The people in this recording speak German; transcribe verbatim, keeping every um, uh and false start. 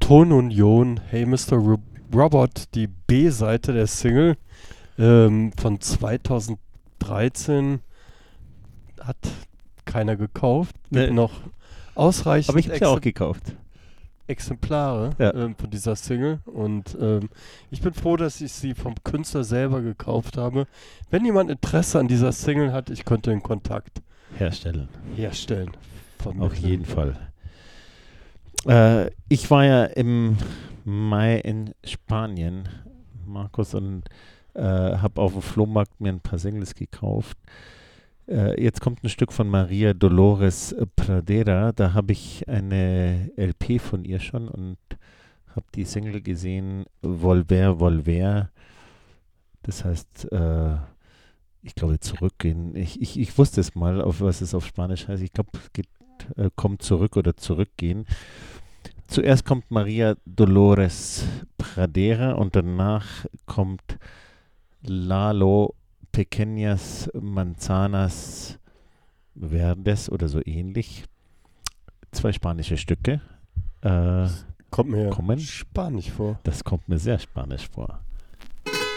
Tonunion, Hey Mister Ro- Robot, die B-Seite der Single ähm, von zweitausenddreizehn, hat keiner gekauft. Gibt Nee. noch ausreichend Aber ich habe sie auch Exemp- gekauft. Exemplare Ja. ähm, von dieser Single und ähm, ich bin froh, dass ich sie vom Künstler selber gekauft habe. Wenn jemand Interesse an dieser Single hat, ich könnte den Kontakt Herstellen. herstellen. Auf vermitteln. jeden Fall. Äh, ich war ja im Mai in Spanien, Markus, und äh, habe auf dem Flohmarkt mir ein paar Singles gekauft. Äh, jetzt kommt ein Stück von Maria Dolores Pradera. Da habe ich eine L P von ihr schon und habe die Single gesehen, Volver, Volver. Das heißt, äh, ich glaube, zurückgehen. Ich, ich, ich wusste es mal, auf was es auf Spanisch heißt. Ich glaube, es geht, äh, kommt zurück oder zurückgehen. Zuerst kommt Maria Dolores Pradera und danach kommt Lalo Pequeñas Manzanas Verdes oder so ähnlich. Zwei spanische Stücke. Äh, Kommt mir kommen. spanisch vor. Das kommt mir sehr spanisch vor.